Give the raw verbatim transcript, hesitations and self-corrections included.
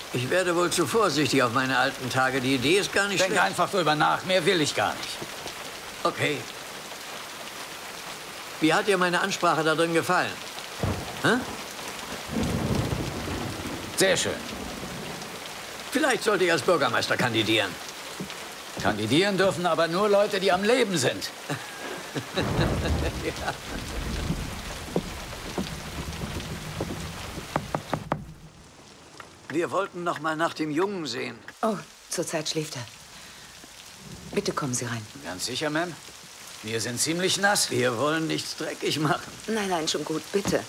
Ich werde wohl zu vorsichtig auf meine alten Tage. Die Idee ist gar nicht schlecht. Denk einfach drüber nach. Mehr will ich gar nicht. Okay. Wie hat dir meine Ansprache da drin gefallen? Hä? Sehr schön. Vielleicht sollte ich als Bürgermeister kandidieren. Kandidieren dürfen aber nur Leute, die am Leben sind. Ja. Wir wollten noch mal nach dem Jungen sehen. Oh, zurzeit schläft er. Bitte kommen Sie rein. Ganz sicher, Ma'am? Wir sind ziemlich nass. Wir wollen nichts dreckig machen. Nein, nein, schon gut, bitte.